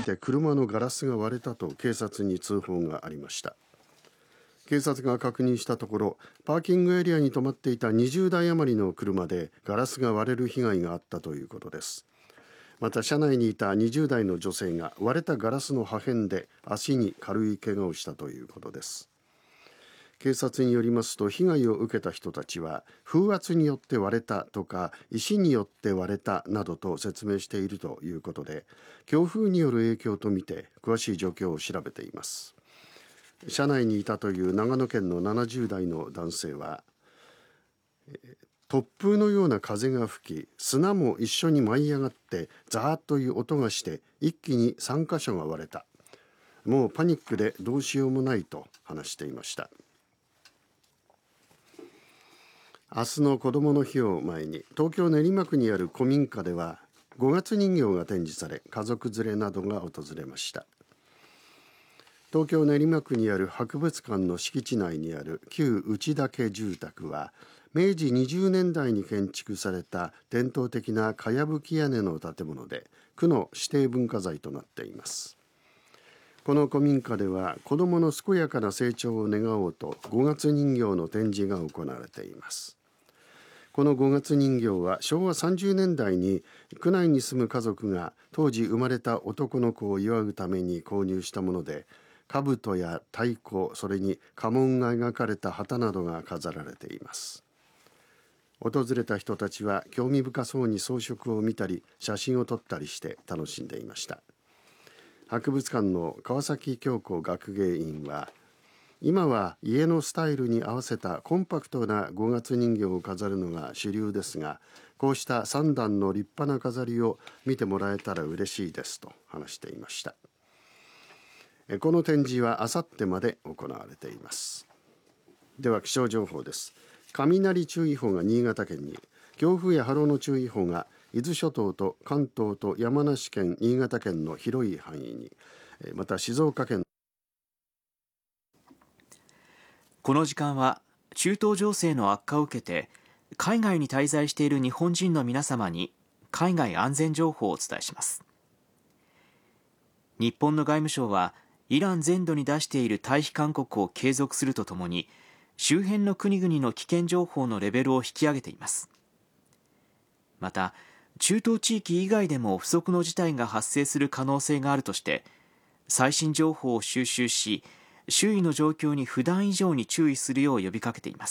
で車のガラスが割れたと警察に通報がありました。警察が確認したところ、パーキングエリアに止まっていた20台余りの車でガラスが割れる被害があったということです。また車内にいた20代の女性が割れたガラスの破片で足に軽い怪我をしたということです。警察によりますと、被害を受けた人たちは風圧によって割れたとか石によって割れたなどと説明しているということで、強風による影響とみて詳しい状況を調べています。車内にいたという長野県の70代の男性は、突風のような風が吹き、砂も一緒に舞い上がってザーッという音がして一気に3カ所が割れた。もうパニックでどうしようもないと話していました。明日の子どもの日を前に、東京練馬区にある古民家では5月人形が展示され、家族連れなどが訪れました。東京練馬区にある博物館の敷地内にある旧内岳住宅は、明治20年代に建築された伝統的なかやぶき屋根の建物で、区の指定文化財となっています。この古民家では、子どもの健やかな成長を願おうと5月人形の展示が行われています。この5月人形は昭和30年代に区内に住む家族が当時生まれた男の子を祝うために購入したもので、兜や太鼓、それに家紋が描かれた旗などが飾られています。訪れた人たちは興味深そうに装飾を見たり写真を撮ったりして楽しんでいました。博物館の川崎京子学芸員は、今は家のスタイルに合わせたコンパクトな5月人形を飾るのが主流ですが、こうした3段の立派な飾りを見てもらえたら嬉しいですと話していました。この展示はあさってまで行われています。では気象情報です。雷注意報が新潟県に、強風や波浪の注意報が伊豆諸島と関東と山梨県、新潟県の広い範囲に、また静岡県。 この時間は中東情勢の悪化を受けて、海外に滞在している日本人の皆様に海外安全情報をお伝えします。日本の外務省はイラン全土に出している退避勧告を継続するとともに、周辺の国々の危険情報のレベルを引き上げています。また、中東地域以外でも不測の事態が発生する可能性があるとして、最新情報を収集し、周囲の状況に普段以上に注意するよう呼びかけています。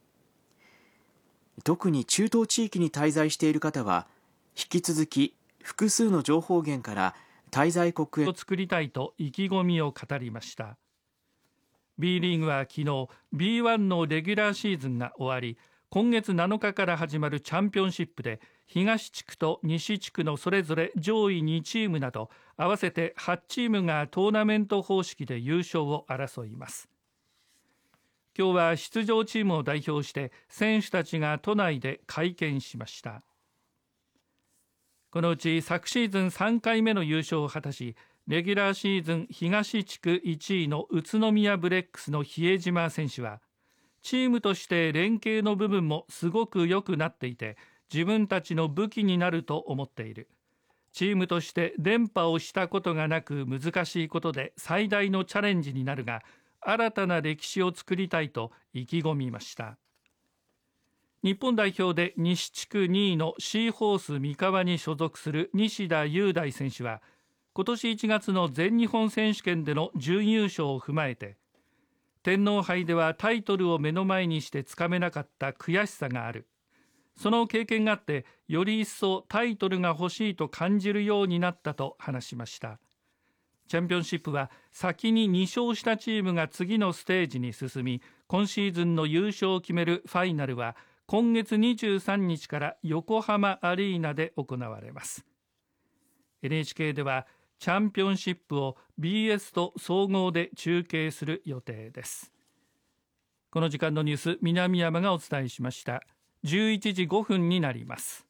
特に中東地域に滞在している方は、引き続き複数の情報源から滞在国へを作りたいと意気込みを語りました。 B リーグは昨日 B1 のレギュラーシーズンが終わり、今月7日から始まるチャンピオンシップで東地区と西地区のそれぞれ上位2チームなど合わせて8チームがトーナメント方式で優勝を争います。今日は出場チームを代表して選手たちが都内で会見しました。このうち昨シーズン3回目の優勝を果たし、レギュラーシーズン東地区1位の宇都宮ブレックスの比江島選手は、チームとして連携の部分もすごく良くなっていて、自分たちの武器になると思っている。チームとして連覇をしたことがなく難しいことで最大のチャレンジになるが、新たな歴史を作りたいと意気込みました。日本代表で西地区2位のシーホース三河に所属する西田優大選手は、今年1月の全日本選手権での準優勝を踏まえて、天皇杯ではタイトルを目の前にしてつかめなかった悔しさがある。その経験があってより一層タイトルが欲しいと感じるようになったと話しました。チャンピオンシップは先に2勝したチームが次のステージに進み、今シーズンの優勝を決めるファイナルは今月23日から横浜アリーナで行われます。 NHK ではチャンピオンシップを BS と総合で中継する予定です。この時間のニュース、南山がお伝えしました。11時5分になります。